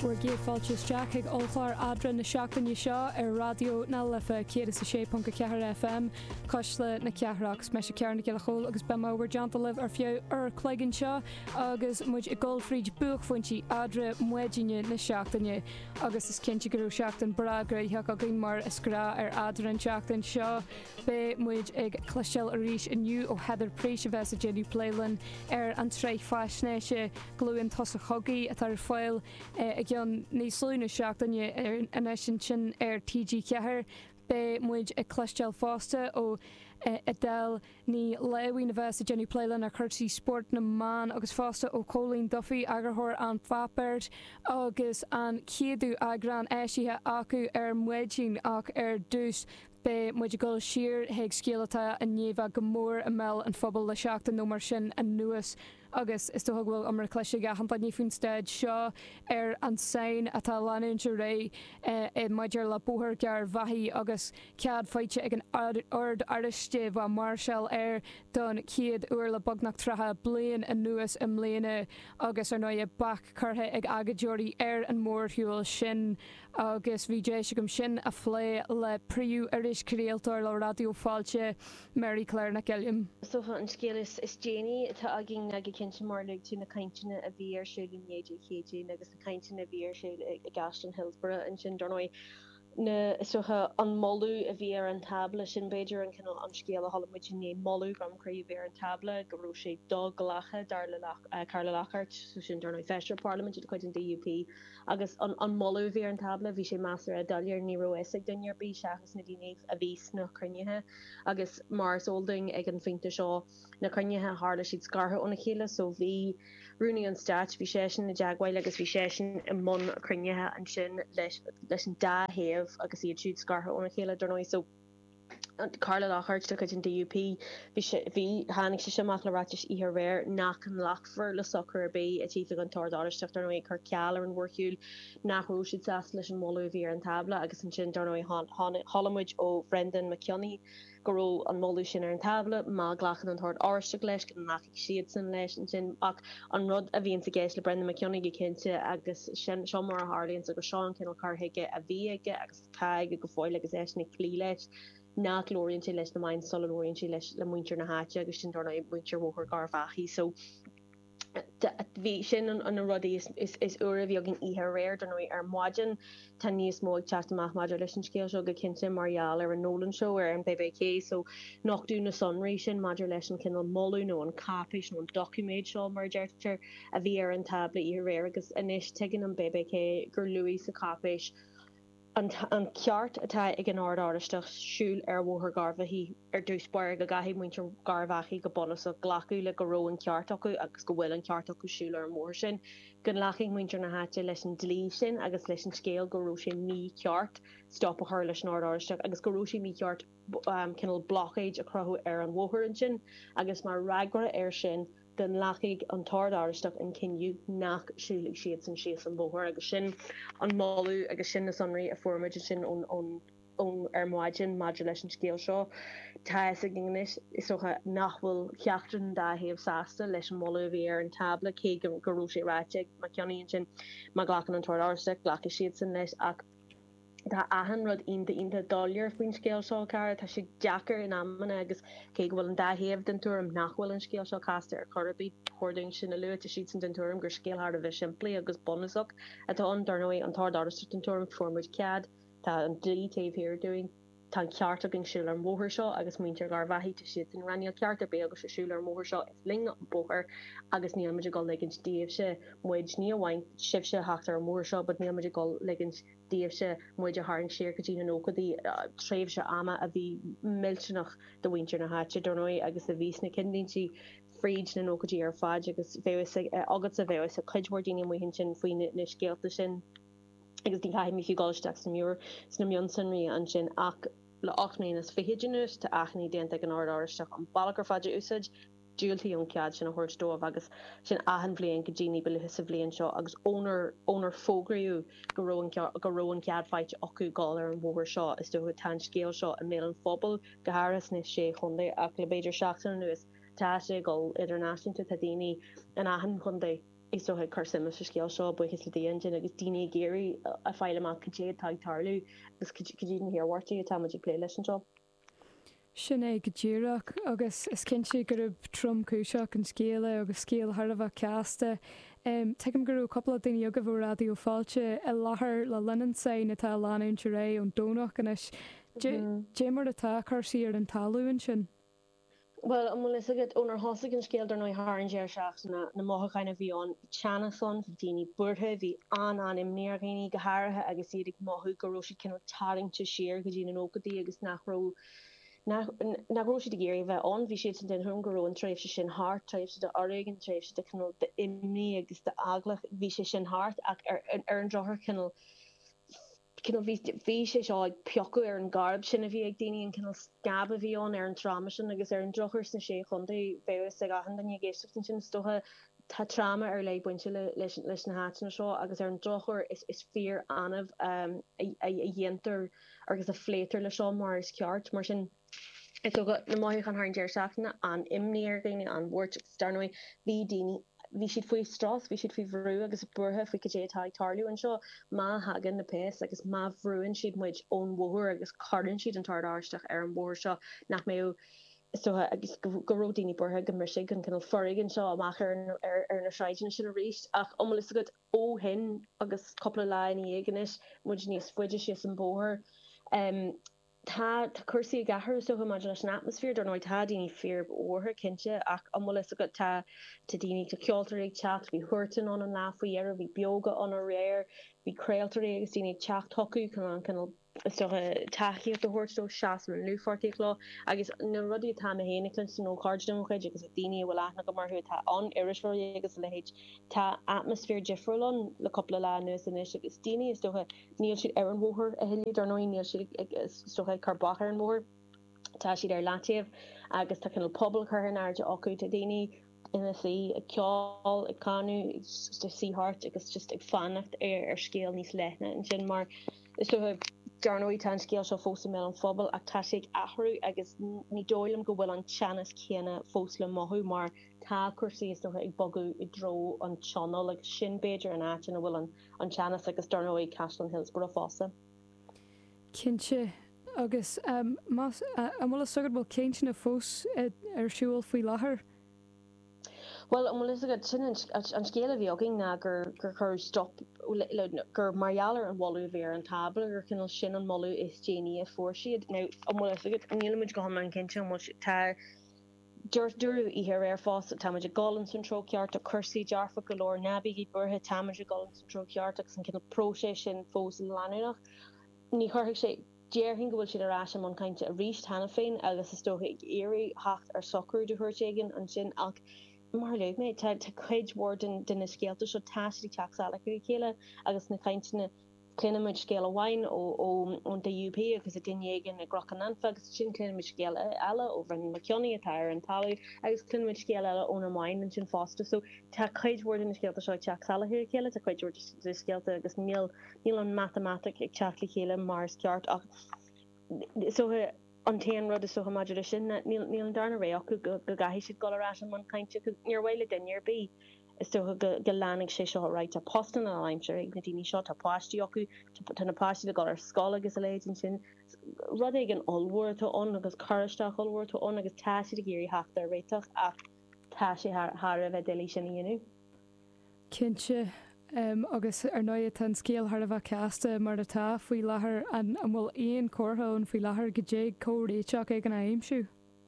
We're géfáiltes Jack ag olchar adra na seachtainne seo ar radio na lifa 106.4 FM cosla na ceathraachs me se cearna geile chól agus bemóhar deanta libh ar fiú ar chléigeann seo agus muid i ggóilfríd buachfuintí adra muidine na seachtainne agus is cinnte gurú seachtain bragra heach a gin mar iscrá ar adra an seachtain seo be muid ag cloisteil a ríis iniu ó Heather Preach a bheits a Jenny Playland ar an treich faisnéise glúin tosa chogaí a tar fáil ag an níos slúna seachtainne ar an sin ar TG Ceathair be muid ag cloisteil fásta ó Adele ní lehaí na bheits a Jenny Playland a chuirtí sport na man agus fásta ó Colleen Duffy agarthóir an Fapert agus an chiadú agran éisithe acu ar muidín ach ar dús be muid go siar heag scéalata a níomh go mór a mell an phobal le seachtain nó mar sin a nuas agus is tó bhfuil amar cléise gahananta nífún steid seo ar an sain atá leanúnte ré i maidir le búthir gear bhaithí agus cead fáite ag an ard ariste bha Marshall ar don ciad uair le bagnach tratha blian a nuas im mléana agus ar nóid bach curtha ag agadúirí ar an mórthúil sin agus bhí déise gom sin a phlé le príú aris críaltar le radio fáilte Mary Claire na Gilliam. So an scéal is Jenny tá agin na cinse marlig tú na caiintena a bhí ar siúil in AJKG agus na caiintena a bhí ar siúil i Gaston Hillsborough an sin darnóid na socha an molú a bhí ar an tabla sin beidir an cinál an scéal a hollamid sin né molú gram craí bhí ar an tabla go raibh sé dó galacha dar le Carla Lockhart so sin darnóid Festar Parliament it chuid an DUP agus an molú bhí ar an tabla bhí sé measar a dalir ní roisigh duine bí seachas na daoine a bhís na crunethe agus Mars Olding ag an finte seo na crunethe hála siad scartha óna chéile so bhí runúni an stat bhí sé sin na jaagháil agus bhí sé sin i món a crunethe an sin leis an dáhéamh agus iad siúd scartha óna chéile darnóid so Carla Lockhart tu in DUP bhí hánig sé semach le ráis ihe réir nach an lachfar le soccer bé a tífa an tardáisteach darnóid chu ceall ar an bhórciúil nachrú siad sas leis an molú bhí ar an tabla agus an sin darnóid Hollamid ó Brendan McKinney goró an molú sin ar an tabla má ghlachan an tard áisteach leis go nach siad san leis an sin ach an rud a bhíon sa géis le Brendan McKinney go cinnte agus sin seomar a Harlíonn so go seán cinál carthaige a bhí aige agus caiig go fáil agus éisnig clí leis nach glóriintí leis na main solóintí leis le muintir na háte agus sin darna muintir bhór garfachi so bhí sin an rudí is uair bhí agin ihe réir darna ar maidin tan níos móg teachtamach maidir leis an scéal seo go cinnte marial ar an Nolan show ar an BBK so nachdú na sunraí sin maidir leis an cinál molú nó an capéis nó an documéid seo mar deirtear a bhí ar an tabla ihe réir agus inis tegan an BBK gur luí sa capéis an ceart atá ag an áisteach siúil ar bhóthar garmhaí ar dúspáir go gaithí muintir garmhaí go bonus a ghlacu le go ró an ceart acu agus go bhfuil an ceart acu siúil ar mór sin gon laching muintir na háte leis an dlí sin agus leis an scéal go ró sé mí ceart stop a thir leis an áisteach agus go ró sé mí ceart cinál blockage a crothú ar an bhóthar an sin agus mar ragra ar sin den lachig an tardáisteach an cinniu nach siúlig siad san sias an bóthir agus sin an molú agus sin na sunraí a formaid sin ón ar maidin maidir leis an scéal seo tá a gingnis is socha nachhfuil ceachtain dáhéamh sásta leis an molú bhí ar an tabla cé gorú sé ráiteigh má ceannaíonn sin má ghlachan an tardáisteach ghlacha siad san leis ach Tá ahan rud inta dollar faoin scéal seo cara tá si deachar in ammanna agus cé bhfuil an dáhéamh den túm nachhfuil an scéal seo casta ar chorabí chording sin na luúte siad san den túm gur scéalthar a bheith siimplí agus bonusach atá an darnóid an tardáisteach den túm formid cead tá an dlí taobh hir doing tá ceart agin siúil ar móthir seo agus muintir garmhaí te siad an ranneal ceart a bé agus siúil ar móthir seo is ling an bóthir agus níl muidir go liginn díobh se muid ní bhhain sibse heachtar ar móthir seo, bud níl muidir go liginn díobh se muidir háing siar go dtína nócadaí tréimh se ama a bhí miltenach do bhaintir na háte darnóid agus a bhís na cindíntí fríd na nócadaí ar fáid agus agat sa bheith a chuidmórdíine muhinn sin faoine na scéalta sin agus dí haim mi fiú gáisteach sa múr sna mion sanraí an sin ach le 8 mlíonas fihidirús tá achnaí déanta an áisteach an bailachar fáidir úsáid dúiltaí an cead sin a thuirstómh agus sin ahan bblion go ddíní be sa bblion seo agus ónar fógraú go róin cead fáite acu gáil ar an bhóthir seo is dó tan scéal seo a mé an phobal go háras ní sé chundaí ach le beidir seachtain nuas tá sé gáil idirnáisiúnta tá daoine an ahan chundaí is so kar sim se scale seo bu his le engine agus dine géri a feile ma kajé tag tarlu gus kajin hier warti tam play listen job. Sin é go ddíireach agus is cinse gur trom cúiseach an scéile agus scéal Harbh ceasta. Teim gurú coppla daine agah bh radio fáilte i láthair le linan sé natá láúnte ré an dónach an is démar atá chusaí ar an talúin sin. Well am is agad onar hosagin scéal ar nó haar an déirseach na mochaine bhí an Chanason daoine burthe bhí an imnéargéine gohairthe agus iad mothú goró si cin taringte siar go dtíine an ógadí agus nachró nachró si de géir bheith an bhí sé den thum goró an tréifh sin hart tréifh de organ tréifh de canal de imní agus de aglach bhí sé sin hart ach ar an drochar canal bhí sé seo ag peocu ar an garb sin a bhí ag daine an canal scab a bhí an ar an trauma sin agus ar an drochar na sé chundaí bheith a gahan den géisteachtain sin stocha tá trauma ar lei buinte leis na hána seo agus ar an drochar is fear anmh a dhéantar agus a phléitar le seo mar is ceart mar sin is na maith an haar deirseachna an imnéir gaine an bhórt starnoid bhí daine vi siad faoi stras, vi siad faoi bhrú agus burthe faoi go dé tarlú an seo má hagan na pés agus má bhrúin siad muid ón bhór agus cardan siad an tar áisteach ar an bhór seo nach mé so agus goródíine burthe go mar sig an canal forigin seo amach ar na sráidin sin a ríist ach omlas agad ó hin agus coppla lein éganis muid níos fuide si an bóthir Tá cuasaí gahar so go maidir leis an atmosfér ar nóid tá daoine fear óthair cinse ach amlas a go tá daoine go ceoltar ag chat bhí thuirtain an láfaí ar bhí beoga an a réir bhí creaaltar agus daoine teach tocu chun an canal taí de thuirtó seaas an luúfartíí lá agus na rudí tá na héanalinn san nó cardidéid agus a daine bhfuil aithna go marthú tá an irisí agus lehéid tá atmosfér difriúlan le coppla le nuas in is agus daine is stocha níl siad ar an bhóthir a hiad ar nóí níl siad stocha carbachar an mór tá siad ar látíomh agus tá cinil pobl chuhann airde acu a daine ina sí a ceáil ag canú síthart agus just ag fannacht ar scéal níos lethna an sin mar is stocha Darnoí tan scéal seo fósa me an fphobal ach tá sé ahrú agus ní dóilm go bhfuil an teannas chéana fósla mothú mar tá cuasaí is ag bogu i dro an channel agus sin beidir an áitin a bhfuil an teannas agus Darnoí Cashland Hillsborough fása. Cinse agus bhfuil sugad bhfuil céint na fós ar siúil faoi láthair. Well am agad sin an scéile bhí agin na gur chur stop gur marialler an wallú bhéir an tabla gur cinnal sin an mollú is déine a fórsiad now am agad níimiid go an cinnte mu tá dúirú ihir ar fás táid a galan san troceart a chusaí dearfa go leir nabigí burthe táid a galan san troceart agus an cinnal prósé sin fós an leanúach ní chuirigh sé Déirhin go bhfuil siad ará am an cainte a ríist hena féin agus is tócha ag éirí hacht ar socrú de thuirtéigen an sin ach mar le mé tá chuidhór den is scéalta seo táí teachsála go chéile agus na caiintena clinimiid scéal amháin ó de UP agus a duinegan na grochan anfa agus sin clinimiid scéal eile ó bhran macioní atá ar an talú agus clinimiid scéal eile ón amháin an sin fásta so tá chuidhór den na scéalta seo teachsála go chéile tá chuidhór de scéalta agus níl an matematic ag teachla chéile mar ceart ach so an tean rud is so maidir sin níl an darna ré acu go gaithí siad gorá an man caiinte níorhile denir bí is so go lánig sé seo ráit a postan a aimimseir ag na daoine seo tá páistí acu na páistí a go ar scála agus a léidir sin rud ag an olhúirtaón agus choristeach olhúirtaón agus táisiad a géirí heachta réiteach ach tá sé thar a bheith déilí sin dhéanú. Cinse agus ar 9 tan scéal Harbh ceasta mar atá faoi láthair an bhfuil aon cóthán faoi láthair go dé córéiteach ag an aimimsú.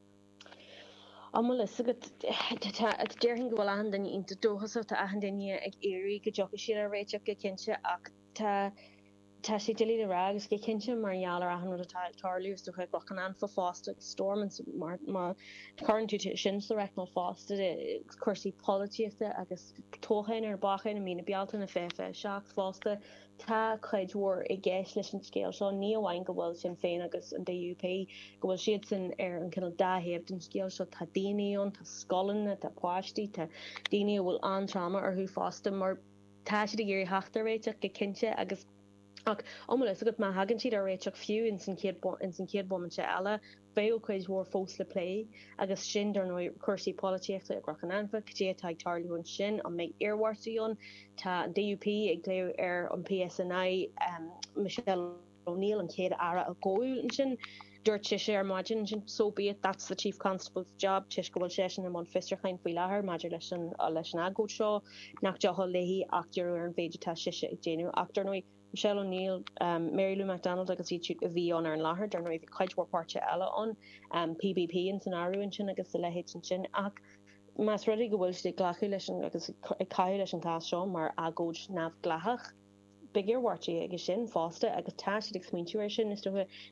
Am is agad déirhin go bhfuil an daine inta dóchasachta a daine ag éirí go deocha siad a réiteach go cinse ach tá sé dilí a ragus go cinse marhealar a hanú tarlús do chu gglachan an fa fásta storm mar chuann tú sin sa reicnal fásta chuirsaí políochta agus tóchain ar bachain a mína bealta na féfe seach fásta tá chuidhór i gceis leis an scéal seo ní amháin go bhfuil sin féin agus an DUP go bhfuil siad sin ar an cinnal dahéamh den scéal seo tá daineón tá scolanna tá páistí tá daine bhfuil antrama ar thu fásta mar tá siad a géirí heachtar réiteach go cinse agus Ach omlas a go ma hagan siad ar réiteach fiú in san céad boman se eile béil chuid mhór fós le play agus sin dar nó chuirsí políochta a grachan anfa dé taag tarlún sin an méid arhhairtaíon tá DUP ag léir ar an PSNI Michelle O'Neill an céad ara a ggóil in sin dúirt sé ar margin sin so be it that's the Chief Constable's job tuis go bhfuil sé am an fistrachain faoi láthair maidir leis an agóid seo nach deá léhí achtarú ar an féidir tá siise ag déanú achtar nó Michelle O'Neill, Mary Lou McDonald agus í a bhí an ar an láthair dar nó bhí chuidhpáirte eile an PBP in san áú sin agus le héit sin ach más rudí go bhfuil sé glachu leis agus caiú leis an cá seo mar agóid nabh glathach bigirhhairtí agus sin fásta agus tá si ag smíntiúir sin is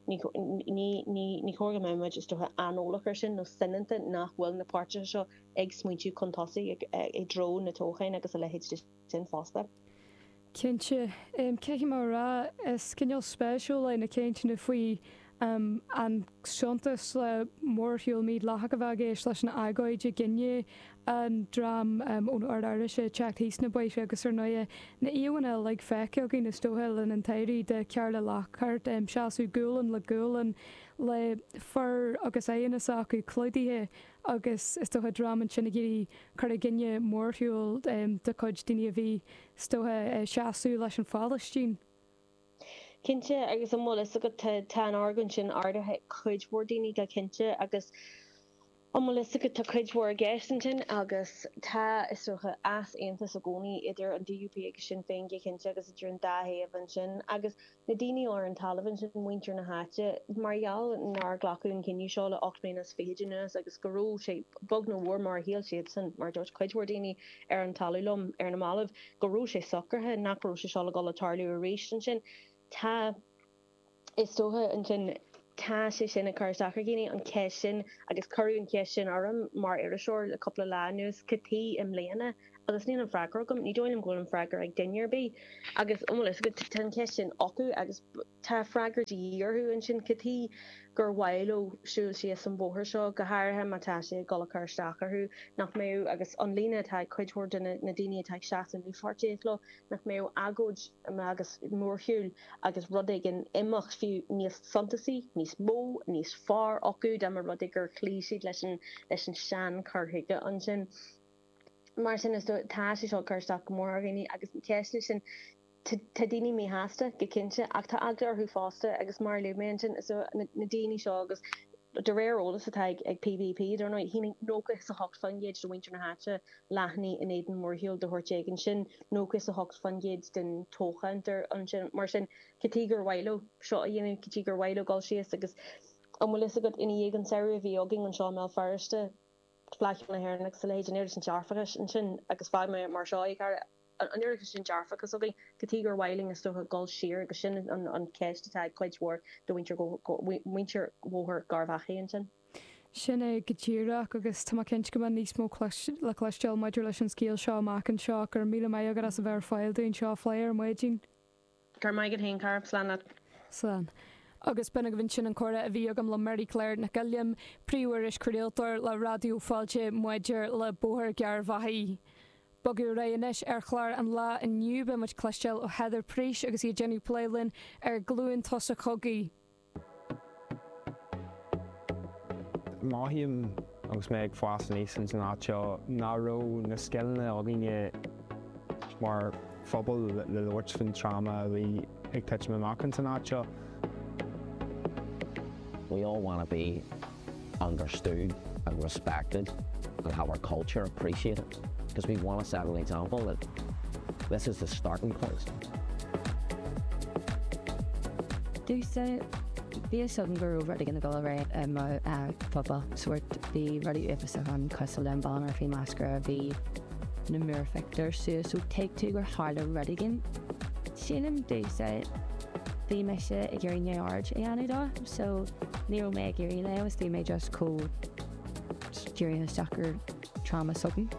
ní chóga méid is tuthe anólachar sin nó sinanta nach bhfuil na páirte seo ag smíntiú contásaí ag dro na tóchain agus a le héit sin fásta. Cinnte ceici mar rá is cinneal spéisiúil le na céinte na faoi an seantas le mórthiúil míad letha go bheith géis leis na agóide ginne an drám ón ardara sé teach híos na buise agus ar nuie na íomhaine le feice agin na stóhil in an tairí de cear le lechart seaasú gúlan le gúlan le far agus éana acu clúdaithe agus is tócha drám an sinna géirí chu a ginne mórthiúil de chuid daine a bhí stóthe seaasú leis an fálastín. Cinnte agus an mollas go tá an argann sin ardathe chuidhór daoine go cinnte agus an mollas go tá chuidhór gaiisantin agus tá is socha as aontas a gcónaí idir an DUP agus sin féin go cinnte agus idir an dahéamh an sin agus na daoine ar an talamhain sin muintear na háite margheall nar ghlacuún cinniú seo le 8 mblianas féidirnas agus goróil sé bog nó bhór mar héal siad san mar dúirt chuidhór daoine ar an talúlum ar na málamh goróil sé socrthe nachró sé seo le gáil tarlú a rééis sin tá is tótha an sin tá sé sin a chuirteachar géine an ceis sin agus choú an ceis sin orm mar ar a seoir a coppla leanús cotí im léana agus ní an freigar gom ní dóim ggóil an freigar ag dainearbí agus omlas go tan ceis sin acu agus tá freigar díorthú an sin cotí gur bhhailó siúil si san bóthir seo go háirthe mátá sé gola chuirteacharthú nach mé agus an lína tá chuidhór na daine tá seaachtain bhí fortélo nach mé agóid agus mórthiúil agus rudig an imach fiú níos fantasy níos mó níos far acu de mar rudig gur clíisiad leis an sean chuthaige an sin mar sin is tá sé seo chuirteach go mór agéine agus ceisú sin Tá daoine mé háasta go cinnte ach tá aglar thu fásta agus mar le mentin na daoine seo agus de réirolalas atá ag PVP ar nó hí nógus a hocht fangéid do winter na háte leithní in éan mórthiúil de thuirtéigen sin nógus a hocht fangéid den tóchaintar an sin mar sin catígur bhailó seo a dhéanamh catígur bhailó gáil sios agus amlas a go ina dhégan saoir bhí agin an seo me farste flaich na hairnach sa léid an éidir an tearfachas an sin agus fáid me mar seo an irigus sin jarfa cos okay catígur whiling is stocha gol sheer agus sin an ceist tá chuidhór do winter bhóthir garbhachaí an sin. Sin é gotíireach agus tá cinint go níos mó le cleisteil maidir leis an scíal seo amach an seo gur míle mé agus a bhar fáil dún seo fléir muidín. Gur maigad haon carb sláán. Slán. Agus benna go bhín sin an córa a bhí agam le Mary Claire na Gilliam príomhar is cruúiltar le radioú fáilte muidir le bóthir gearbhachaí. Bogu réanis ar chláir an lá in nniuba muid cleisteil ó Heather Príis agus í Jenny Playlin ar glúin tosa chogaí. Máthíim agus mé ag fásan níos san áiteo náró na sceilna a gine mar phobal le dúirt fan trauma bhí ag teid me amach san áiteo. We all want to be understood and respected and have our culture appreciated. Because we want to set an example that this is the starting point. Dúsa bí sogan gur rudig in na gola ré football suirt bhí rudí ifas an costal den ban ar fí máscara bhí na murfector so take two gur hála rudigin. Sinam dúsa bhí me se i ggéirí neard é anadá, so níor mé ggéirí le was bhí mé just có ggéirí soccer trauma sogan.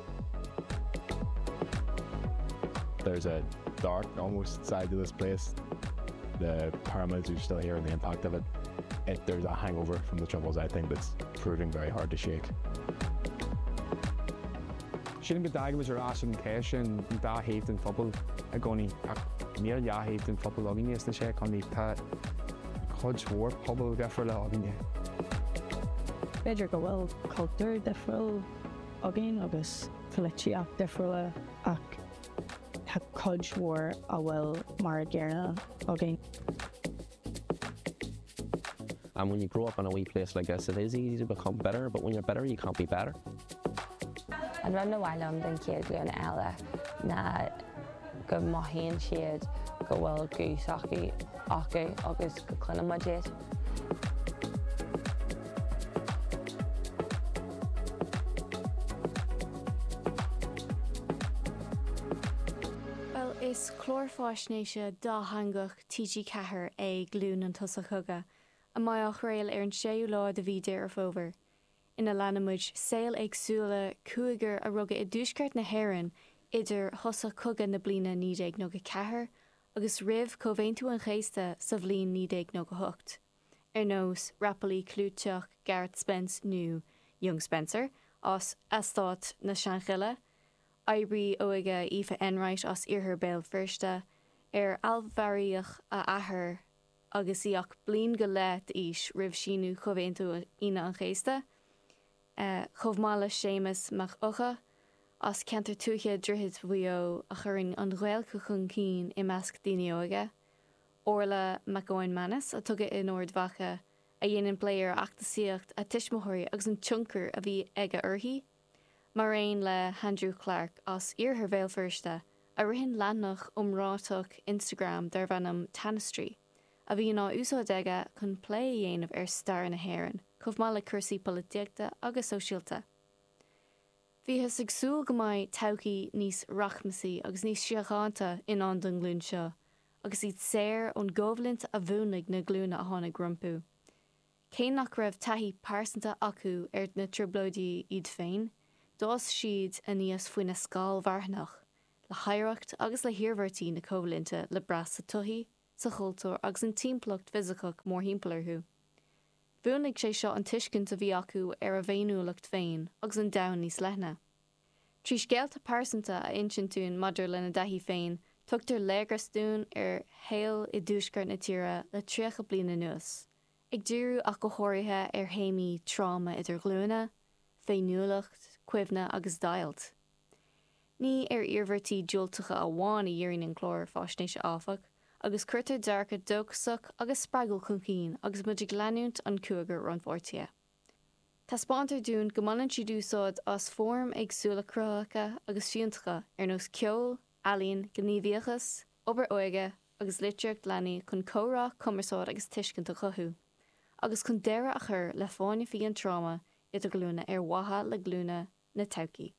There's a dark, almost side to this place. The pyramids are still here and the impact of it. There's a hangover from the troubles, I think, that's proving very hard to shake. Sin go daigh ar as an céis an dá héit an fphobal a gcónaí níor leahéit an fphobal agin is na sé chunaí tá chud mhór pobl gefar le agin. Beidir go bhfuil cultúr defriúil agin agus coilíteach defriúile ach tá chud mhór a bhfuil mar a ggéireanna agin. And when you grow up in a wee place like this, it is easy to become better, but when you're better, you can't be better. An run na bhhailm den céad glúna eile na go maithíonn siad go bhfuil gúsáchaí acu agus go cluna muidéad. Well, is chlórfáisnéise dá hangach TG4 é glún an tusa chuga, a maiach réil ar an 6 lá de bhí déir fóver. Ina leanmuid saoil agsúla cuaigear a rugga I dúsceart na hÉireann idir thosa chuga na bliana 1994 agus ribh comhéintú an chéasta sa bhliain 1998. Ar nós rappaí clúteach Gareth Spence nó Young Spencer as astát na seanchiile, Ibrí óige Aoife Enright as iarthar béal firsta, ar almhaíoch a athair agus íoch blian go le is ribh sinú comhéintú ina an chéasta, chomhmála Séamus Mac Ucha as ceantar túthe drithid bhuio a chuirn an ghilcha chun cín I measc daoine óige, Orla McGowan Manis a tugadh in Ordmhacha a dhéanann pléir achtasíocht a tuismothirí agus an tionchar a bhí ag a uirthi, mar aon le Andrew Clark as iarthar béal firsta a rihin leannach umrátach Instagram dar bhanam Tanistry, a bhí ná úsáid aige chun plé dhéanamh ar star na hÉireann, chomh le cursaí políteachta agus sosialta. Bhí has agsúil go mbeidh todhchaí níos rachmasaí agus níos siochananta in an don glún seo, agus iad séir ón gobhlint a bhúnaigh na glúna a tháinig grumpú. Cé nach raibh taithí pásanta acu ar na triblóidí iad féin, dós siad a níos faoin na scáil bharthnach, le haireacht agus le hiarmhartaí na cóbhlinte le bras sa tuí, sa chultúr agus an timpplacht fhisicach mór himpelarthú. Bhuaigh sé seo an tuiscint a bhí acu ar a bhéiniúlacht féin agus an domhan níos leithne. Trí scéalta pásanta a inseantún maidir le na daithí féin, tugtar léargasún ar héal I dúsceart na tíre le tríocha bliana nuas. Ag dúrú ach go háirithe ar héimí tráma idir glúna, féiniúlacht, cuimhne agus dailt. Ní ar iarmhartaí diúltacha a bháin I dhéireann an chlór fáisnéise áfach, agus cuirtar dearcha dóchasach agus spreagal chun cín agus muidig leanúnt an cuagar ronmhórtaithe. Tá spántar dún go mailann siad úsáid as fórm agsúla cruthacha agus fiúntacha ar nós ceol, ealaíonn, gníomhaíochas, obair óige agus litreacht leanaí chun córa, cumarsáid agus tuiscint a chuthú, agus chun deireadh a chur le fáinne faoi an tráma idir glúna ar watha le glúna na todhchaí.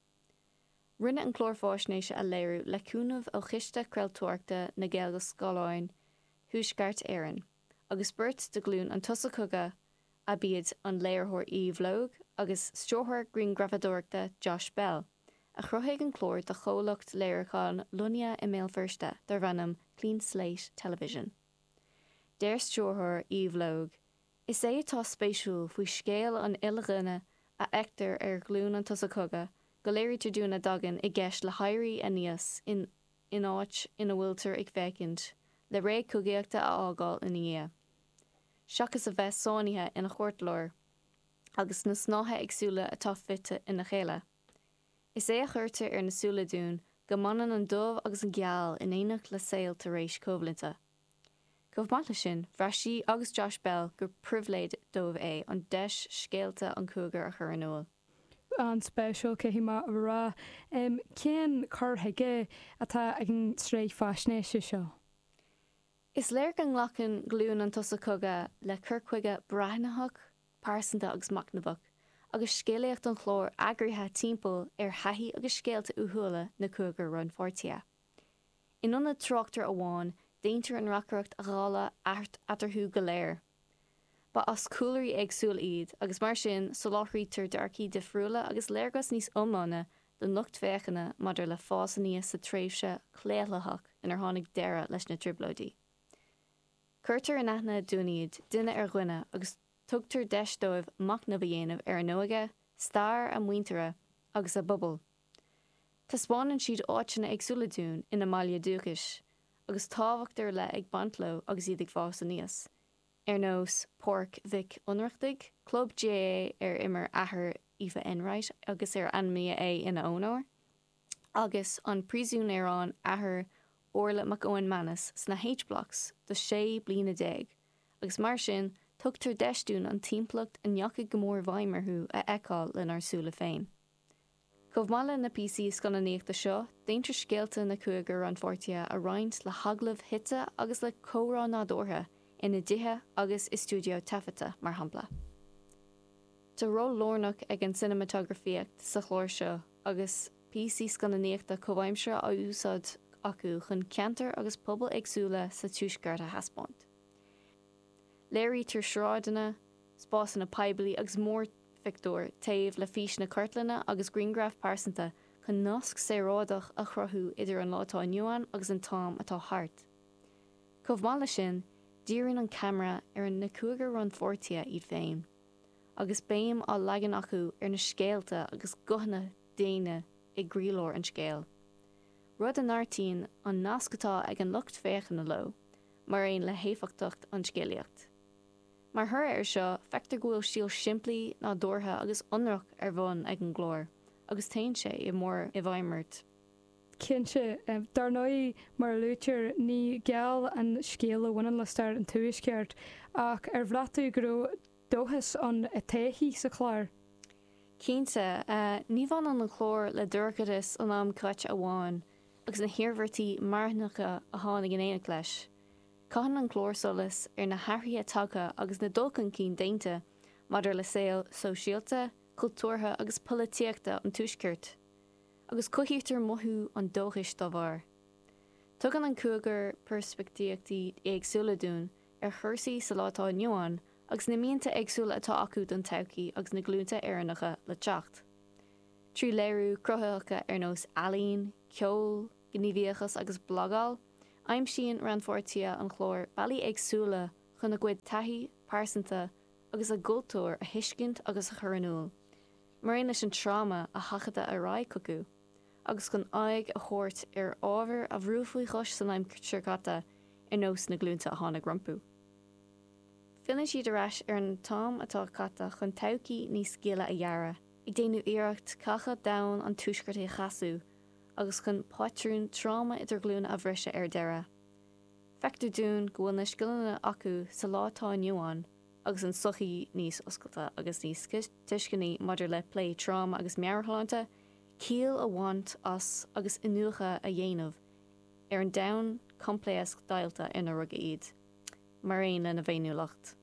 Rinne an chlórfáisnéise a léirú le cúnamh ó chiste creilteoirta na Gaeilge Scáileáin Thuaisceart Éireann, agus beirt de glún an tusa chuga a bíad an léirthóir Eve Logue agus stróthar Green Grafadóireachta Josh Bell, a chruthaigh an chlór de chomhlacht léirechán Lunia I Mail Firsta dar bhanam Clean Slate Television. Déir stróthar Eve Logue, is é atá spéisiúil faoi scéal an ilghine a ectar ar glún an tusa chuga, go léirítear dúna dagan I gceist le hairí a níos in áit ina bhfuiltear ag fécinint, le ré cúgaíochta a ágáil in dhé. Seachas a bheith sáinnithe ina chuirtlóir, agus na snátha agsúla atá fitte ina chéile. Is é a chuirtear ar na súla dún go maineann an dómh agus an gheal in éineach le saoil tar éis cóbhlinte. Go bhmaithe sin, bhreisí agus Josh Bell gur pribhléid dómh é an deis scéalta an cúgar a chur an uail. An spéisiúil céhí má rá céan chorthaige atá ag an sréith fáisnéise seo. Is léir an nghlachan glún an tusa chuga le curchuige breithneach, pásanta agus macnamhach, agus scéalaocht an chlór agraithe timpeall ar thaithí agus scéalta uthúla na cúgar ronmhórtaithe. Inionad tráchtar amháin, déantar an racracht a ghála art atarthú go léir. Ba as cúlairí agsúil iad agus mar sin soláthrítar dearcaí difriúla agus léargas níos iomlána do nocht féchanna maidir le fásaní sa tréimhse cléalthach inar tháinig deireadh leis na triblóidí. Cuirtar in aithne dúnaíad duine ar ghuine agus tugtar deisdóibh macnamh a dhéanamh ar an nóige, stair a muintere agus a bubble. Tá spáinn siad áitina agsúla dún ina Mália dúchais, agus tábhachttar le ag bantló agus iad ag fása níos. Nós Porc Vic unreachtaigh, Club GA immer ahar Aoife Enright agus Anmia ina ónóir, agus an prísún an ahar Orla McOwen Manis sna H-blocks do 6 bliana déag, agus mar sin tugtar deisdún an timpplacht an neacha gomór bhaimarthú a eáil le arsúla féin. Chomh mala na PC scannaíochta seo, déintear scéalta na cuagar an fortia a roinnt le haglah hitte agus le córá nádortha ina dithe agus i stúdio tafata mar hampla. Tá ró lórnach ag an cinematografíocht sa chlór seo agus PC scannaíochta comhaimsere a úsáid acu chun ceantar agus pobal agsúla sa túisceart a haspont. Léirí tar sráideanna, spás na peibli agus mór Victor taobh le fís na cartlanna agus Greengraf pásanta chun nasc sérádach a chrothú idir an látá nuan agus an tám atá hart. Chomh mala sin, dírann an camera an na cuagar ran fortia iad féin, agus béim á legan acu na scéalta agus gohanna déine i grílór an scéal. Rud an airtín an nascatá ag an lucht féchan na lo, mar aon le héifachtacht an scéalaíocht. Mar thur seo feictar gohfuil síl simplí ná dórtha agus onrach bhain ag an glór, agus tain sé I mór I bhaimirt. Cinse, darnaí mar lútear ní geall an scéal bhainean le stair an tuaisceart, ach bhreaú go dóthas an téithí sa chláir. Cínte, ní bhain an chlór le dúrchadas an am cait a bháin, agus na hiarmhartaí marthnacha a tháinig in éanaach leis. Caitheann an chlór solas na hairthaí atanga agus na dulcan cín dainte, maidir le saol sóisialta, cultúrtha agus polítíochta an tuaisceart, agus coithítar mothú an dóchais dá bhar. Tugann an cuagar perspectíochtaí agsúla dún chuirsaí sa látá nuáin agus na mionanta agsúla atá acu don taucií agus na glúnta éannacha le teacht. Trí léirú crothacha nós alín, ceol, gníomhíochas agus blogáil, aimsíonn ran fortia an chlór bailí agsúla chun na gcuid taithí, pásanta agus a gultúir a hiiscint agus a churanúil. Mar leis an tráma a hachada a rá cocu, agus chun aig a chóirt ábhar a bhrúfaí chos san aim sirgata nós na glúnta a tháinig rompú. Finna siad aráis an tám atá cata chun taucií níos scéala a dheara, ag déanú iireacht cacha dain an tuaisceart é chaasú, agus chun páitriún tráma idir glúna a bhriise deire. Feictar dún go bhfuil na scileanna acu sa látá nuáin, agus an sochaí níos oscailta agus níos tuiscinaí maidir le plé tráma agus meartháinte, cíal a bhaint as agus inuacha a dhéanamh an dain compléas dailta ina rugga iad, mar aon lena bhéinú lacht.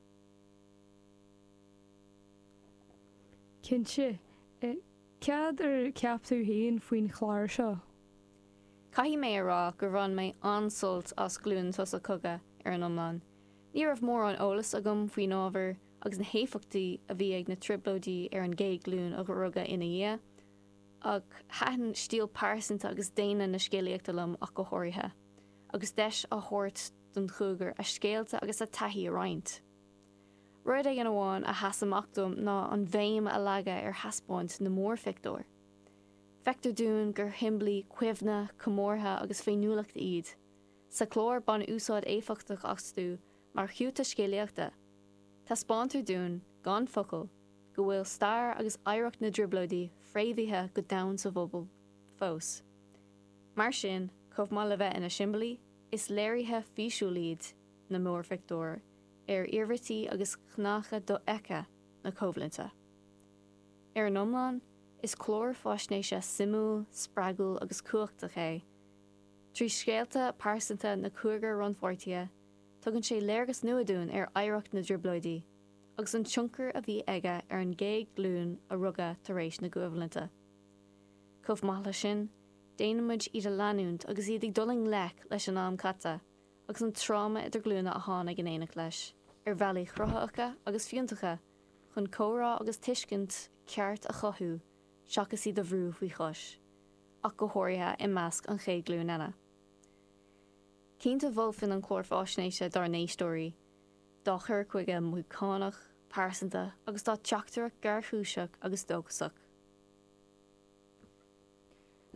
Cinse, cead ceapú haon faoin chláir seo? Caithí mé ará gur bhain mé ansult as glún tusa coga an iomlán. Ní raibh mór an ólas agam faoin ábhar agus na héifachtaí a bhí ag na triplóidí an gé glún a go rugga ina dhé, ag hatan stíl pásanta agus déine na scéalaíochta lom ach go háirithe, agus deis a thuirt don chuagar a scéalta agus a taithí a roinnt. Ruid ag an bháin a hasamachtum ná an bhéim a laga haspáint na mór Victor. Feictar dún gur himblí cuimhne, comórtha agus féinúlacht iad. Sa chlór ban úsáid éfachtach astú mar chiúta scéalaíochta. Tá spáintar dún, gan focail, go bhfuil stair agus éireacht na driblóidí fréimhithe go dain sa bhobal fós. Mar sin, chomh má le bheith ina simbalaí, is léirithe físiúlíd na mór Victor iarmhartaí agus chnácha do eice na cóbhlanta. An iomlán is chlór fáisnéise simú, spregul agus cuachta é. Trí scéalta pásanta na cuagar ran fortia, tugann sé léargas nuadún éireacht na driblóidí, agus an tionchar a bhí aige an gé glún a rugga tar éis na guabhlanta. Chomh maith sin, déanamuid iad a leanúnt agus iad ag duling lech leis an am cata, agus an tráma idir glúna a tháinig in éanaach leis, bhealaí chrothacha agus fiúntacha, chun córá agus tuiscint ceart a chothú, seachas iad a bhrú faoi chos, ach go háirithe I measc an chéad glún eile. Cínta bhulfin an chlór fáisnéise dar néistóirí, dá chur chuige múcánach, pásanta agus dá teachtarach gar chúiseach agus dógasach.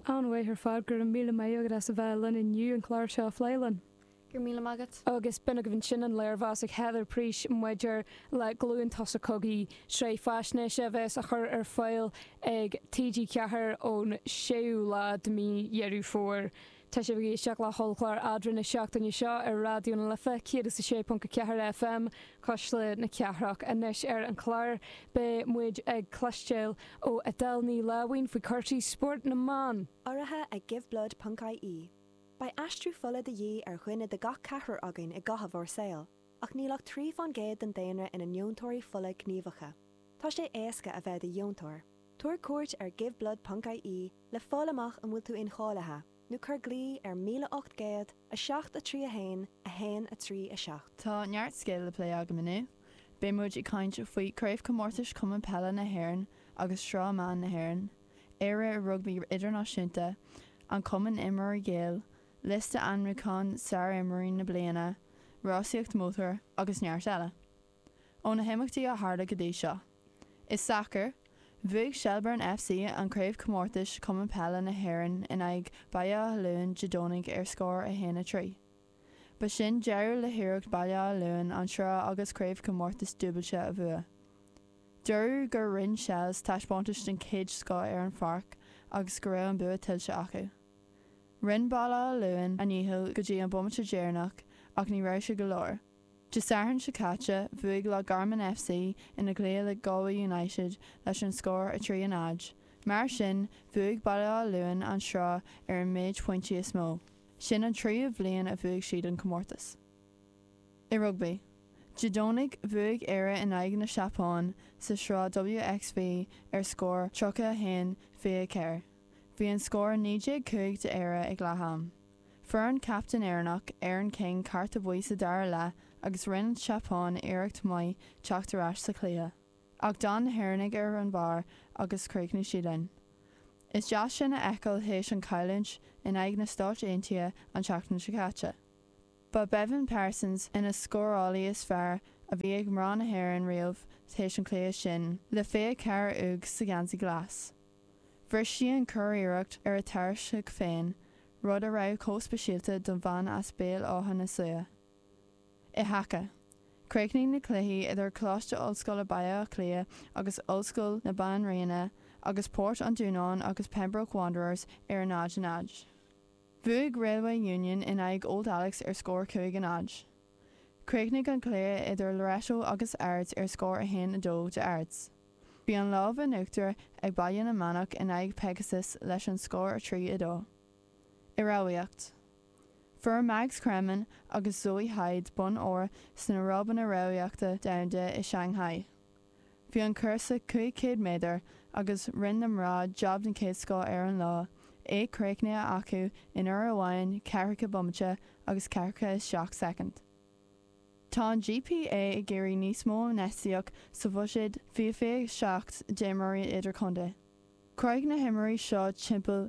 Anhfu ar fad gur an míle mé agad as a bheitlan in nniu an chláir seo phléilen. Gur míle agat. Agus binne go bhín sin an léirhás ag heather prís muidir le glúin tas a cogaí sré feisne se bheits a chur ar fáil ag TG ceathar ón séú lá de mí dhearú fór. Tá sé bhí seach le holcláir adran na seachtain seo ar radioú na lifa 106.4 FM cosla na ceathraach inis ar an chláir be muid ag clastéil ó Adelní lehain faoi cartí sport na man. Áirithe ag giveblood.ie. Ba astrú fola de dhé ar chuine de gach cethir againn I gahabhar saoil, ach nílach trí fan géad den daanra ina neontóirí fola gníomhacha. Tá sé éasca a bheith de dheontóir. Tuair cuairt ar giveblood.ie le fálamach an bhfuil tú in chálathe. Nu chur glí ar 1800 a 7 a 3 a 1 a 3 a 7. Tá neart scéil le lé aga minú. Bé muid I cainte faoi craibh comórtas cum an pella na hhéann agus srá man na hhéann, éire a rugbí idirnáisiúnta, an cuman imar géal, lista anrúcán Sarah Emery na bliana, rásaíocht mótar agus neart eile. Ó na himachtaí a háda go dtí seo. Is soccer, bhuaigh Shelburne FC an craibh comórtas cum an pella na hhéann in ag Baile Luan Jadónig ar scór a 1 a 3. Ba sin dearú le hiireacht Baile Luan an srá agus craibh comórtas dúbailte a bhua. Deirú gur rinn shells taispántas den céad scá ar an farc agus go raibh an bua tilse acu. Rinn Baile Luan a níhil go dtí an bommate déarnach ach ní raibh se go leor. De Saran se caite bhuaigh le Garmin FC ina gléal le Galway United leis an scór a 3 an áid. Mar sin bhuaigh Baile Luan an srá ar an méid pointí is mó. Sin an 3 bhliain a bhuaigh siad an comórtas. I rugby, Jadónig bhuaigh éire in aig na Seapáin sa srá WXV ar scór 3-1 fé ceir. Bhí an scór 9-5 de éire ag Laham. Fuair an captain éireannach Aaron King carta buí sa dara le agus rinn Seapáin éireacht mai teachtarás sa clia. Ach don héirnig ar an bar agus craigní siad in. Is deas sin a eiceil hééis an Cailinch in aig na Stáit Aontaithe an teachtain se caite. Ba Bevan Parsons ina scórálaí is fearr a bhí ag mrán na hhéireann riamh hééis an clia sin le fé cear ug sa gansaí glas. Bhris si an cur iireacht ar a tairse féin, rud a raibh cóspéisialta don bhan as béal áhan na suia. I hacha, craigní na cluichí idir cláiste ollscoil a Baile Clia agus ollscoil na Ban Riana agus Port an Dúnán agus Pembroke Wanderers ar an áid an áid. Bhuaigh Railway Union in aig Old Alex ar scór 5 an áid. Craignig an Clia idir Loreto agus Ards ar scór a 1-2 de Ards. Bhí an lámh a nuachtar ag Baile na Manach in aig Pegasus leis an scór a 3-2. I ráíocht. Fuair Mags Kremen agus Zoe Hyde bun óir san Robban a ráíochta domhanda I Shanghai. Bhí an cursa 5 méadar agus rinn na mrá job den céad scá ar an lá, é craicne acu in amháin cearcha bommate agus cearcha is 7 second. Tá an GPA I géirí níos mó nesiach sa bhuisid fé 7 démarí idir chunde. Craig na himmarí seo timpeall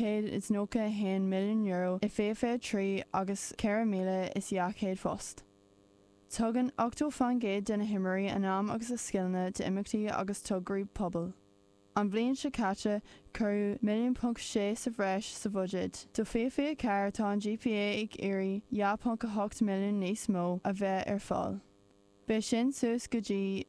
5.1 milliún euro I fé 3 agus 4 míle is jaachéad fost. Tugann 8 fan géad den na himmarí an am agus a skillne de imachtaí agus tugraí pobl. An bblion se caite curú 1.6 milliún sa bhreis sa bhuisid. Do fé ceir tá an GPA ag éirí 1.8 milliún níos mó a bheith ar fáil. Bé sin suas go dtí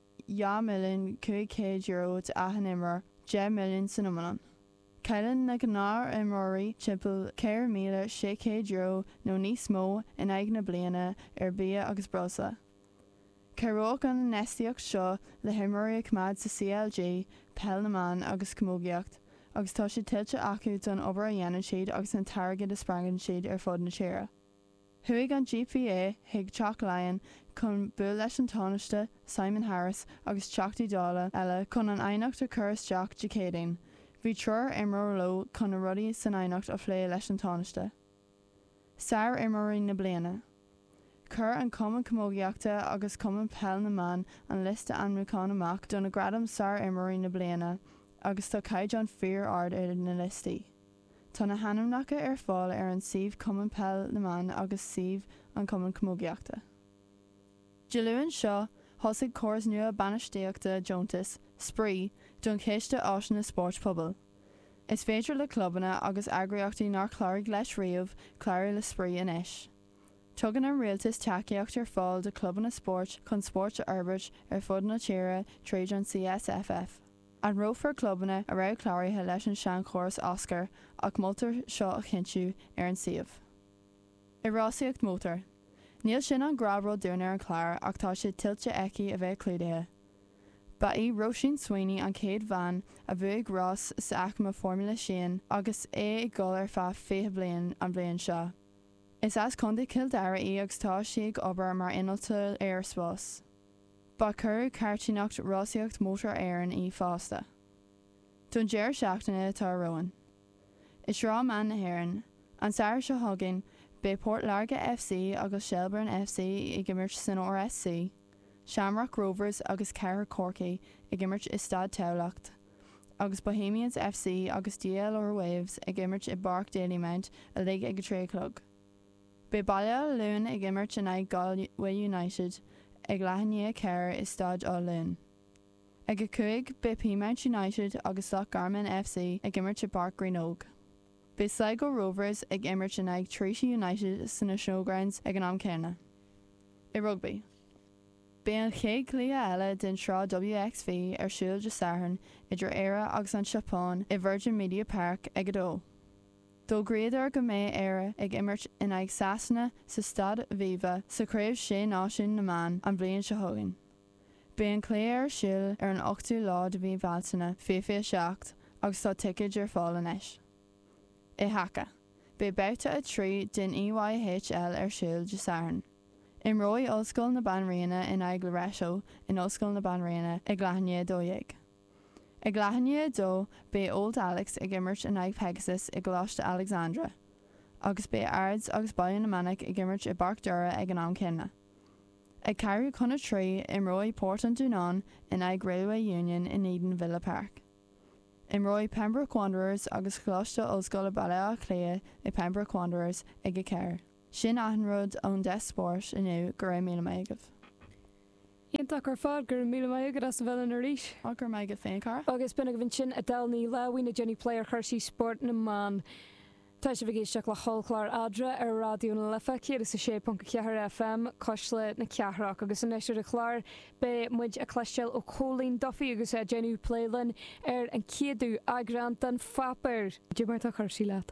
1.5 euro de ahan imar 10 milliún san umman. Caileann na gnáir imóirí timpeall 4,600 euro nó níos mó in aig na bliana ar bia agus brosa. Ceróg an nestiíocht seo le himóirí cumad sa CLG, pell na man agus cumógiacht, agus tá sé tiltte acu don obair a dhéanann siad agus an targad a sprangann siad ar fud na séire. Thuaigh an GPA hiag Teach Lyon chun bu leis an tánaiste Simon Harris agus teachtaí dála eile chun an ainacht a churas Jack Jacadine. Bhí tror imreoir lo chun na rudaí san ainacht a phlé leis an tánaiste. Sair imreoirí na bliana. Cur an cuman commógiaachta agus cuman pell na man an lista anrúcán amach don na gradam sair imreoirí na bliana agus tá caid an fear ard ar na listaí. Tá na hanamnacha ar fáil ar an siomh cuman pell na man agus siomh an cuman commógiaachta. De luain seo, thosaigh córas nua banistíochta Joantas, Spree, don chéiste áisina sport pobl. Is féidir le clubanna agus agraíochtaí ná chláirigh leis riamh chláir le sprí inis. Tugann an rialtas takeíocht ar fáil de clubanna sport chun sport arbeit ar fud na tíre tréad an CSFF. An rófar clubanna a raibh chláirithe leis an sean chóras Oscar ach moltar seo a chintiú ar an siomh. I rásaíocht mótar. Níl sin an grabhró dúnar an chláir ach tá sé tiltte eici a bheith clúdaithe. Ba í Roisin Sweeney an céad bhean a bhuaigh Ross sa achama Formula Sin agus é I gcóil ar feadh 20 bliain an bbliain seo. Is as chunda Kildare í agus tá si ag obair mar inolta ar spás. Ba chur cartínacht rásaíocht mótar éireann í fásta. Dún deir seachtainna tá roin. Is rá man na hÉireann, an sair seo thugann be Port Larga FC agus Shelburne FC I gimirt san RSC, Shamrock Rovers agus Cara Corky I gimirt I Stad Teulacht, agus Bohemians FC agus DLR Waves I gimirt I Bark Dalymount a lig ag a tréclub. Be Baile Lún I gimirt in ag Galway United ag leithní Cara I Stad á Lún. Ag a cuaig be Peamount United agus Lochgarman FC ag gimirt I Bark Greenogue. Be Sligo Rovers ag imirt in ag Treaty United san na showgrounds ag an amcéna. I rugby. Be an chéad clia eile den srá WXV ar siúil de Saharn idir éire agus an Siopáin I Virgin Media Park ag a dó. Dó gréadar go mé éire ag imirt in ag Sasanna sa Stad Viva sa craobh sé náisiún na man an bliain se thugann. Be an clia ar siúil ar an 8ú lá de bhí bháltainna féfé seacht agus tá tickid ar fáil inis. I Haka. Be bouta a trí den EYHL ar siúil de Saharn. In roi Ollscoil na Banríona in ag le Reisio in Ollscoil na Banríona ag leithne dóigh. Ag leithne dó be Old Alex ag imirt in ag Pegasus ag Gloucester Alexandra. Agus be Ards agus Baile na Manic ag imirt I Bark Dura ag an amcinna. Ag Cairú chuna trí in roi Port an Dunan in ag Railway Union in Eden Villa Park. In roi Pembroke Wanderers agus Gloucester Ollscoil Baile a Cléa I Pembroke Wanderers ag a Cair. Sin ahanród ón de sport inniu gur é míle maigah. Ionach ar fád gur míle maigad as bhfuil an arís. A gur maigad féin car. Agus bunna go bhín sin a dalnaí lehaoine Jenny Player chuirsí sport na man. Tá sé bhgéisteach le hallchláir adra ar rádió na lifa céad is 6.4 FM cosla na ceathraach agus an éisiir a chláir be muid a cleisteil ó Cholín Duffy agus a Jenny Playlan ar an céadú agrant an fapar. Dú mar tá chuirsí leat.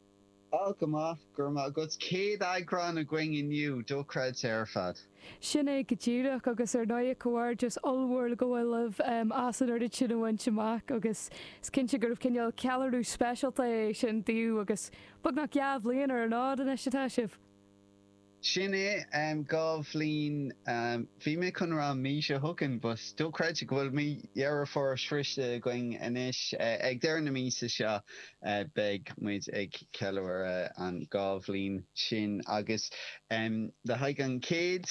Algama gurma agus céad agran a going inniu dó cred ar fad. Sinna go dtíireach agus ar 9 cuair just allhfuil go bhfuil asad ar sin bhain semach agus cinse gurh cinneal ceú specialta sin dú agus bug nach ceamh líon ar an nád an eistetá sibh. Sin é gábh lín bhí mé chun ra mí se thugann, but dó cred go bhfuil mí dhearra for sríiste going inis ag deir na mísa seo beag muid ag ceúir an gábh lín sin agus de haig an céad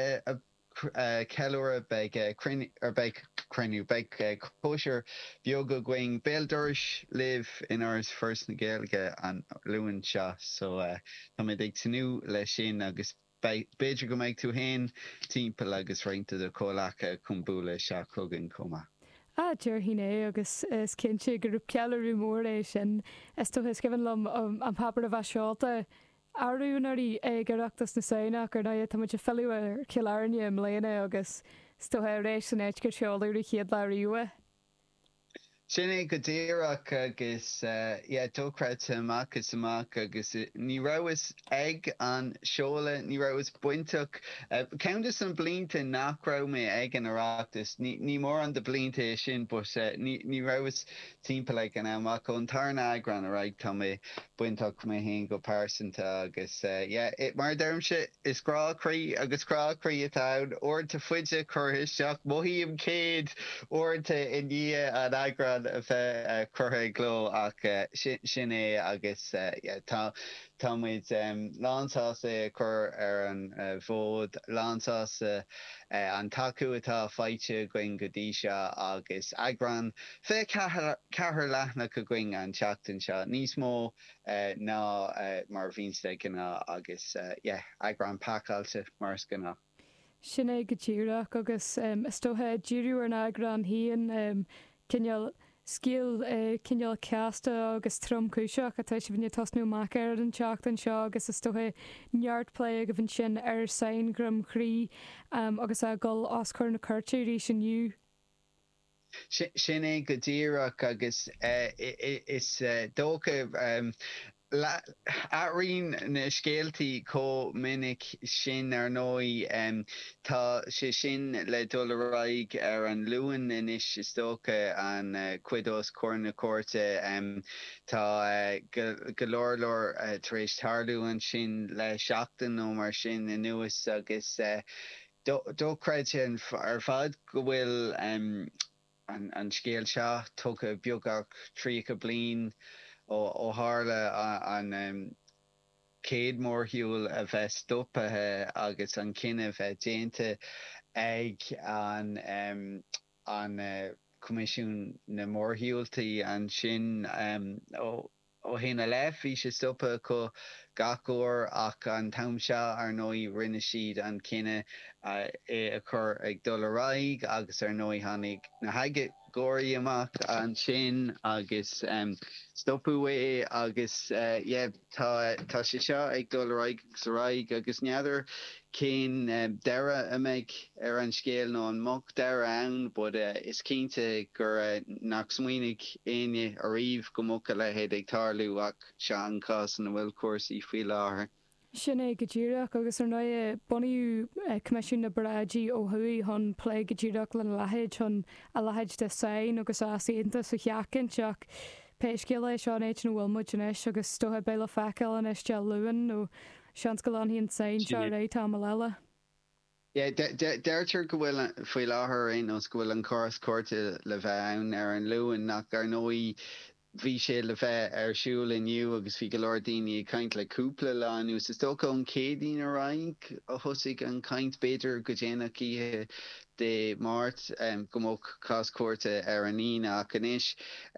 ceúir beag creniu beag kosher bioga going Beldurch live in ours first na Gaeilge an luan seo so tá mé ag tanú le sin agus beidir go méid tú hain timppel agus reinte de cólacha cumbúla se chugan coma. Deir híné agus is cinse gur ceú mór é sin is tú giscihann lom an papar a bheit seáta áúnarí agurachtas na saoach ar na tá fellú ar cialarne am léana agus stoha rééis san éit gur seáúí chiad le riúa. Sin é go ddéireach agus dócraid amach agus ní raibhas ag an seola ní raibhas buinteach ceantas an blianta nach raibh mé ag an Oireachtas ní mór an de blianta sin but ní raibhas timppla ag an amach ón tarna agran a raig tá mé buinteach mé haon go pásanta agus mar dermse is gráchraí agus gráchraí atá or ta fuide chuirteach mohíim céad or ta indí an agran a bheith chutha gló ach sin é agus tá muid lánsáis é chur ar an bhód lánsáis an taú atá fáite going go dtí seo agus agran fé cethir leithna go going an teachtain seo níos mó ná mar bhínste gná agus agran pacáilte mar gná. Sin é go tíireach agus is tóthe ddíú ar an agran híon cinneal scíal cinneal ceasta agus trom cúiseach a tuis bhíine tosnú mac ar an teach an seo agus is tuthe neartplay a go bhín sin ar sain grom chrí agus a gol oscar na curtú rí sin nniu. Sin é go ddíireach agus is dócha Arín na scéaltaí có minic sin ar nói tá sé sin le dul raig ar an luúin inis is tócha an cuidós corna cuirte tá golóirlór tar éis tarlú sin le seachtain nó mar sin in nuas agus dócraid ar fad go bhfuil an scéal seo tócha beagach trí go bliain ó hála an céad mórthiúil a bheith stoppathe agus an cinenne bheith déanta ag an comisiún na mórthiúiltaí an sin ó héna le bhí sé stoppa go gachúir ach an tam seo ar nói rinne siad an cinenne a chur ag dul raig agus ar nói tháinig na haige góirí amach an sin agus stopú é agus tá sé seo ag dul raig agus neadidir cén deire amig ar an scéal nó an moch deire ann, bud is cínte gur nach smuoinnig aine a riomh go mucha le héad ag tarlú ach se an cás na bhfuil cuasaí faoi láthair. Sin é go ddíireach agus ar nó bunaú comisiún na braidí ó thuí chun plé go ddíireach le lehéid chun a lehéid de sain agus asíonnta sa cheacann teach péiscéal é seán éit na bhfuil muidirnéis agus stothe béile feiceil an iste luúin nó sean go láhíonn sain se ré tá leile. Deirtear go bhfuil faoi láthair aon os go bhfuil an choras cuirte le bheith ann ar an luúin nach ar nóí bhí sé le bheith ar siúil inniu agus bhí go leor daoine caint le cúpla leanú is tócha an cédaoin a raig a thosaigh an caint beidir go déanach ihe de mát go mbeadh cás cuirte ar an ína ach inis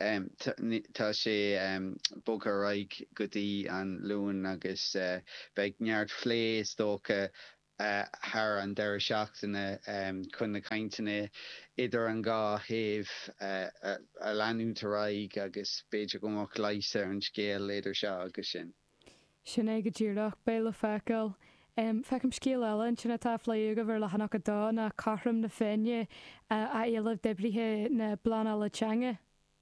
tá sé bog a raig go dtí an luúin agus beidh neart phlé tócha haar an deir seachtainna chun na cainteanna idir an gá thaobh a leanúnta raig agus beidir go mbeadh leise ar an scéal idir seo agus sin. Sin é go ddíireach béile feiceil. Fecim scéal eile sinna tá phléú go bhar lechanach dá na carram na féine a éileh debrithe na blana le teanga.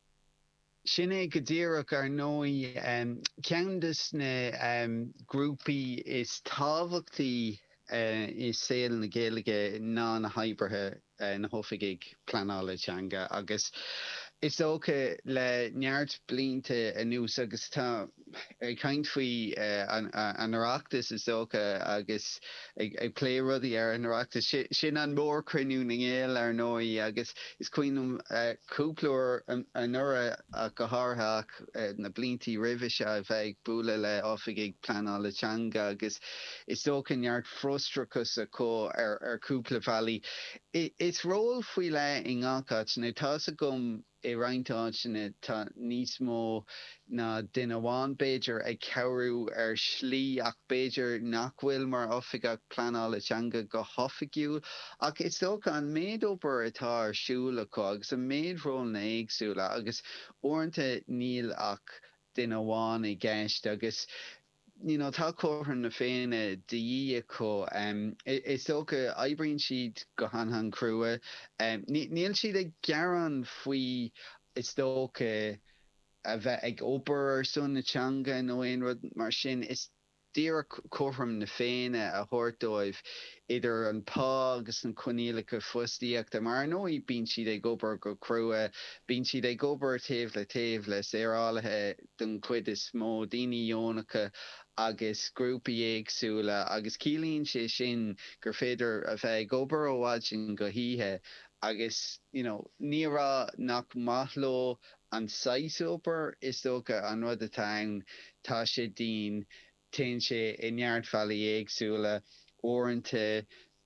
Sin é go ddíireach ar nói ceantas na grúpaí is tábhachtaí is saoil na Gaeilge ná na haibrithe na hofiigh planála teanga agus is ócha le neart blianta anuas agus tá caint faoi an oireachtas is ócha agus ag plé rudaí ar an oireachtas sin an mór cruinniú na ngéil ar nói agus is cuinnum cúplaúir an nura a go háthach na bliantí roimhe se a bheith búla le ofiigh planála teanga agus is ócha neart frustrachas a có ar cúpla bhealaí. Is ról faoi le in gácat na tá a gom I reintáid sinna tá níos mó na duine bháin beidir ag ceú ar slí ach beidir nach bhfuil mar ofiigh planála teanga go hofigiúil ach is tócha an méid obair atá ar siúla có agus an méid ról na éagsúla agus uaireanta níl ach duine bháin I gceist agus tá cóthair na féine de có is tócha aibríonn siad go han crua níl siad ag gearan faoi is tócha a bheith ag obair ar son na teanga nó aon rud mar sin is díar cóthram na féine a thuirdóibh idir an pá agus an conílacha fustaíocht mar nói bíonn siad ag obair go crua bíonn siad ag obair taobh le sérálathe don cuid is mó daoine dheonacha agus grúpaí éagsúla agus cílíonn sé sin gur féidir a bheith ag obair ó bhaid sin go híthe agus ní rá nach mathló an sais obair is tócha an rud atá tá sé dín téann sé I neartfealaí éagsúla uaireanta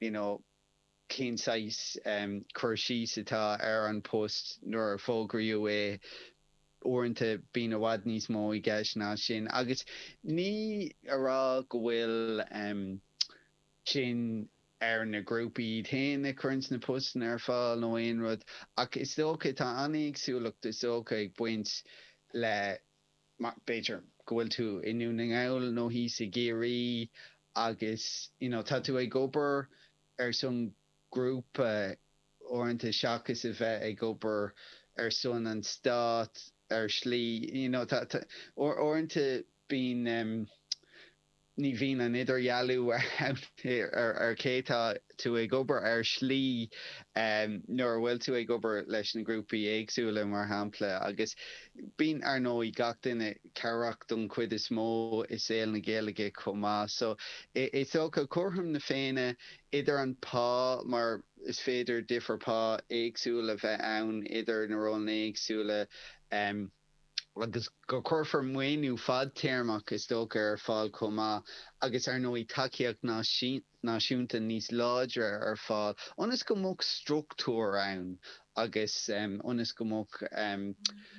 cén sais chuir síos atá ar an post nuair fógraíú é uaireanta bíonn a bhfad níos mó I gceist ná sin agus ní ará go bhfuil sin na grúpaí théanna chuint na pustan ar fáil nó aon rud ach is dócha tá aníagsúlacht is dócha ag buint le Beiidir go bhfuil tú inniu na ngáil nó hí sa géirí agus tá tú ag gobar ar son grúpa orintanta seachas a bheith ag gobar ar son an stát ar slí orintanta bín ní bhín an idirhealú ar cétá tú ag gobar ar slí nuair bhfuil tú ag gobar leis na grúpaí éagsúla mar hampla agus bín ar nó i gach duine cearach don cuid is mó is éal na Gaeilge comá so is ócha cuatham na féine idir an pá mar is féidir difar pá éagsúla bheith ann idir na rón éagsúla agus go chuirfar muoinú fad téarmach is dócha ar fáil comá agus ar nó i takeíocht náisiúnta níos láidre ar fáil ionas go mbeadh struchtúr ann agus ionas go mbeadh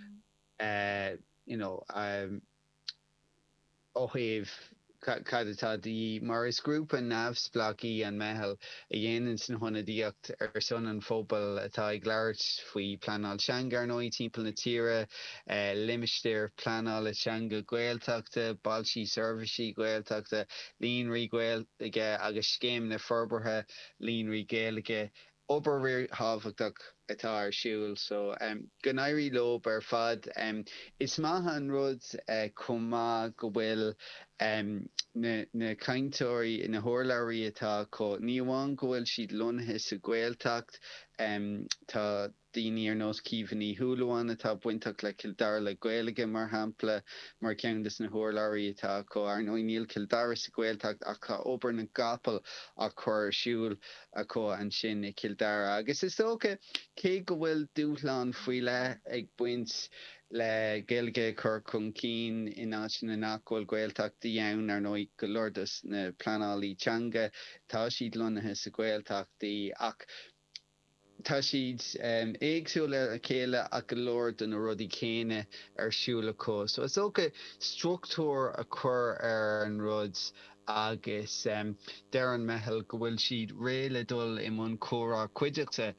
óthaobh cadtá dí mar is grúpa neamhsplachaí an meitheal a dhéanann san honadíocht ar son an phobal atá ag leirt faoi pleanáil seanga ar nó i timpeall na tíre limistéir pleanáil seanga Gaeltachta bailsí serviceí Gaeltachta líonraí Gaeilge agus scéim na forbartha líonraí Gaeilge obair riar hábhachtach atá ar siúil so gannairí lob ar fad is maithe an rud comá go bhfuil na cainteoirí na hórlairí atá có ní amháin go bhfuil siad lonathe sa Gaeltacht tá daoine ar nós cíomhaní thuúlaháin atá buinteach le Kildare le Gaeilge mar hampla mar ceantas na hórlairí atá có ar nó níl Kildare sa Gaeltacht ach cá obair na gapal a chuir siúil a có an sin i Kildare agus is tócha cé go bhfuil dúshlán faoi le ag buint le Gaeilge chur chun cín in áit na nachhfuil Gaeltachtaí ann ar nó go lordas na pleanálaí teanga tá siad lonathe sa Gaeltachtaí ach tá siad éagsúla a chéile a go leor don na rudí céine ar siúla có so is ócha struchtúr a chur ar an rud agus deir an meitheal go bhfuil siad réile dul i mbun córa cuideachta